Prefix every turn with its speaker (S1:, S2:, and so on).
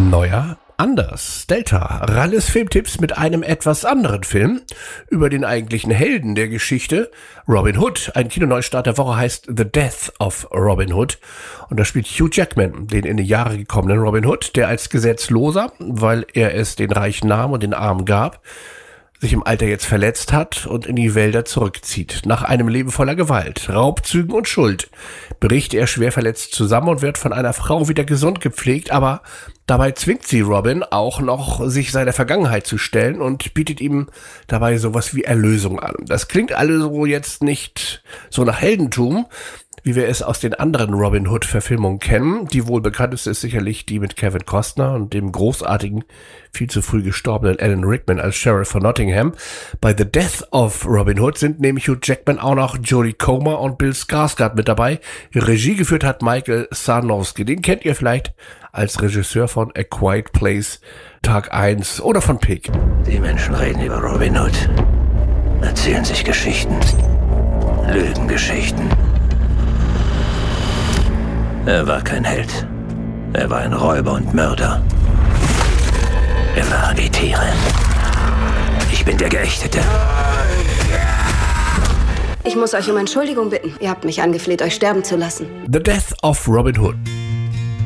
S1: Neuer, anders. Delta, Ralles Filmtipps mit einem etwas anderen Film über den eigentlichen Helden der Geschichte, Robin Hood. Ein Kinoneustart der Woche heißt The Death of Robin Hood. Und da spielt Hugh Jackman, den in die Jahre gekommenen Robin Hood, der als Gesetzloser, weil er es den Reichen nahm und den Armen gab, sich im Alter jetzt verletzt hat und in die Wälder zurückzieht. Nach einem Leben voller Gewalt, Raubzügen und Schuld bricht er schwer verletzt zusammen und wird von einer Frau wieder gesund gepflegt, aber dabei zwingt sie Robin auch noch, sich seiner Vergangenheit zu stellen und bietet ihm dabei sowas wie Erlösung an. Das klingt also jetzt nicht so nach Heldentum, wie wir es aus den anderen Robin Hood-Verfilmungen kennen. Die wohl bekannteste ist sicherlich die mit Kevin Costner und dem großartigen, viel zu früh gestorbenen Alan Rickman als Sheriff von Nottingham. Bei The Death of Robin Hood sind neben Hugh Jackman auch noch Jodie Comer und Bill Skarsgård mit dabei. Regie geführt hat Michael Sarnowski. Den kennt ihr vielleicht als Regisseur von A Quiet Place, Tag 1 oder von Pig.
S2: Die Menschen reden über Robin Hood, erzählen sich Geschichten, Lügengeschichten. Er war kein Held. Er war ein Räuber und Mörder. Wir waren die Tiere. Ich bin der Geächtete.
S3: Ich muss euch um Entschuldigung bitten. Ihr habt mich angefleht, euch sterben zu lassen.
S1: The Death of Robin Hood.